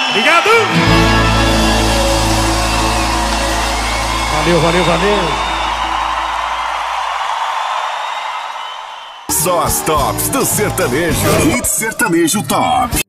Obrigado! Valeu, valeu, valeu! Só as tops do sertanejo. Hit Sertanejo Top.